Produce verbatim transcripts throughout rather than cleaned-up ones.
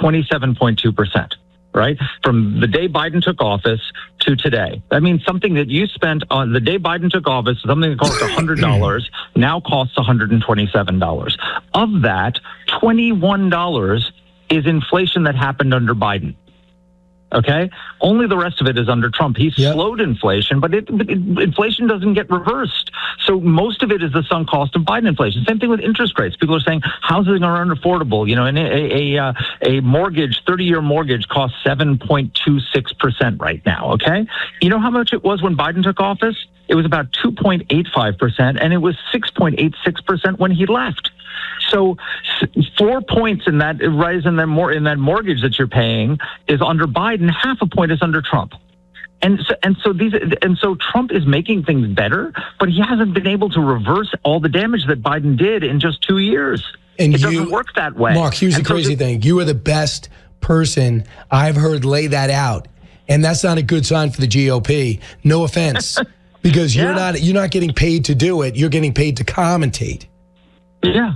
twenty-seven point two percent. Right? From the day Biden took office to today. That means something that you spent on the day Biden took office, something that cost one hundred dollars, now costs one hundred twenty-seven dollars. Of that, twenty-one dollars is inflation that happened under Biden. Okay? Only the rest of it is under Trump. He yep. slowed inflation, but, it, but it, inflation doesn't get reversed. So most of it is the sunk cost of Biden inflation. Same thing with interest rates. People are saying housing are unaffordable. You know, and a a, a, a mortgage, thirty-year mortgage costs seven point two six percent right now, okay? You know how much it was when Biden took office? It was about two point eight five percent, and it was six point eight six percent when he left. So four points in that rise in that more in that mortgage that you're paying is under Biden. Half a point is under Trump. And so, and so these, and so Trump is making things better, but he hasn't been able to reverse all the damage that Biden did in just two years. And it you, doesn't work that way. Mark, here's and the so crazy just, thing. You are the best person I've heard lay that out. And that's not a good sign for the G O P. No offense. Because you're yeah. not you're not getting paid to do it. You're getting paid to commentate. Yeah.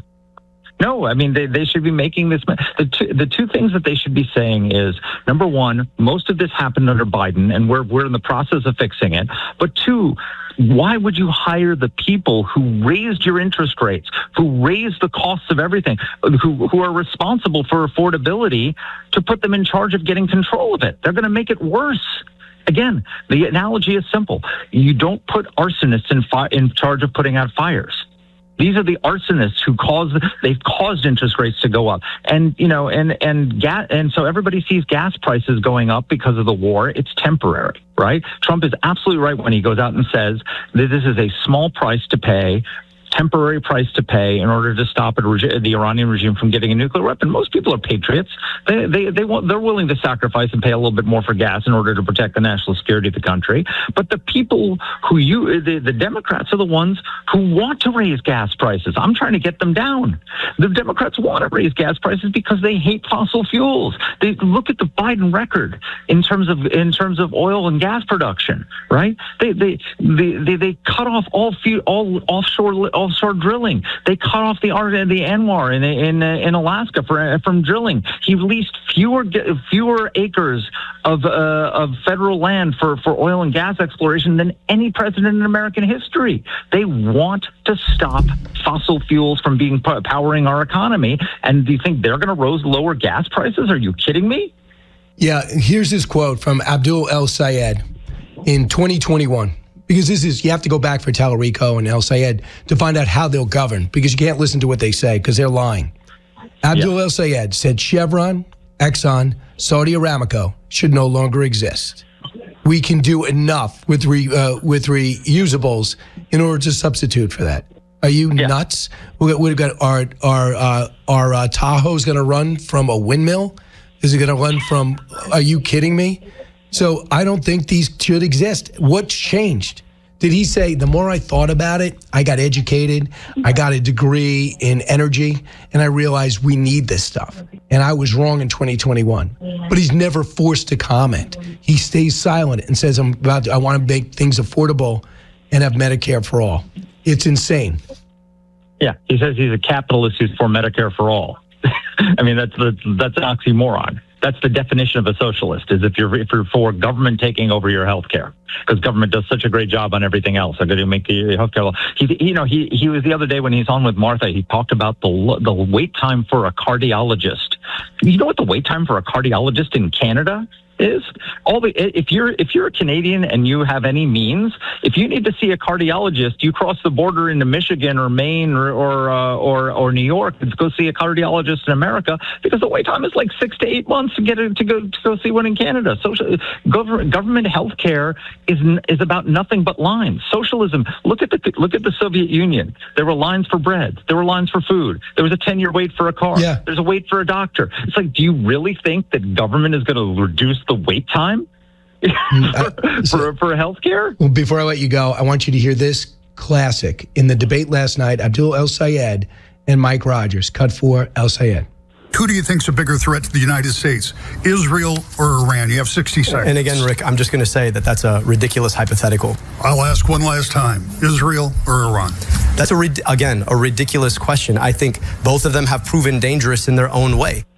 No, I mean, they, they should be making this. The two, the two things that they should be saying is, number one, most of this happened under Biden, and we're we're in the process of fixing it. But two, why would you hire the people who raised your interest rates, who raised the costs of everything, who, who are responsible for affordability, to put them in charge of getting control of it? They're going to make it worse. Again, the analogy is simple. You don't put arsonists in, fi- in charge of putting out fires. These are the arsonists who cause, they've caused interest rates to go up. And, you know, and, and gas, and so everybody sees gas prices going up because of the war. It's temporary, right? Trump is absolutely right when he goes out and says that this is a small price to pay, temporary price to pay in order to stop it, the Iranian regime from getting a nuclear weapon. Most people are patriots. They they they want, they're willing to sacrifice and pay a little bit more for gas in order to protect the national security of the country. But the people who you, the, the Democrats are the ones who want to raise gas prices. I'm trying to get them down. The Democrats want to raise gas prices because they hate fossil fuels. They look at the Biden record in terms of in terms of oil and gas production, right? They they they they, they cut off all fu- all offshore. offshore drilling. They cut off the the Anwar in in in Alaska for, from drilling. He released fewer fewer acres of uh, of federal land for, for oil and gas exploration than any president in American history. They want to stop fossil fuels from being powering our economy. And do you think they're going to rose lower gas prices? Are you kidding me? Yeah. Here's this quote from Abdul El Sayed in twenty twenty-one. Because this is, you have to go back for Tallarico and El Sayed to find out how they'll govern, because you can't listen to what they say because they're lying. Abdul yeah. El Sayed said Chevron, Exxon, Saudi Aramco should no longer exist. We can do enough with re, uh, with reusables in order to substitute for that. Are you yeah. nuts? We, we've got our our uh, our uh, Tahoe's going to run from a windmill. Is it going to run from? Are you kidding me? So I don't think these should exist. What's changed? Did he say, the more I thought about it, I got educated, I got a degree in energy, and I realized we need this stuff. And I was wrong in twenty twenty-one. But he's never forced to comment. He stays silent and says, I'm about to, I want to make things affordable and have Medicare for all. It's insane. Yeah, he says he's a capitalist who's for Medicare for all. I mean, that's, that's, that's an oxymoron. That's the definition of a socialist, is if you're, if you're for government taking over your health care, because government does such a great job on everything else. They're going to make the health care law. He, you know, he, he was the other day when he's on with Martha, he talked about the, the wait time for a cardiologist. You know what the wait time for a cardiologist in Canada is? All the, if you're if you're a Canadian and you have any means, if you need to see a cardiologist, you cross the border into Michigan or Maine or or uh, or, or New York and go see a cardiologist in America, because the wait time is like six to eight months to get a, to go to go see one in Canada. Social government government health care is is about nothing but lines. Socialism. Look at the look at the Soviet Union. There were lines for bread. There were lines for food. There was a ten year wait for a car. Yeah. There's a wait for a doctor. It's like, do you really think that government is going to reduce the wait time for, uh, so, for, for healthcare? Well, before I let you go, I want you to hear this classic. In the debate last night, Abdul El Sayed and Mike Rogers. Cut for El Sayed. Who do you think's a bigger threat to the United States, Israel or Iran? You have sixty seconds. And again, Rick, I'm just going to say that that's a ridiculous hypothetical. I'll ask one last time. Israel or Iran? That's, a again, a ridiculous question. I think both of them have proven dangerous in their own way.